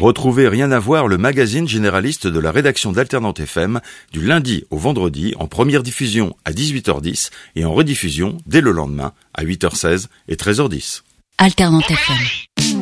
retrouvez Rien à voir, le magazine généraliste de la rédaction d'Alternante FM, du lundi au vendredi, en première diffusion à 18h10 et en rediffusion dès le lendemain à 8h16 et 13h10. Alternante FM.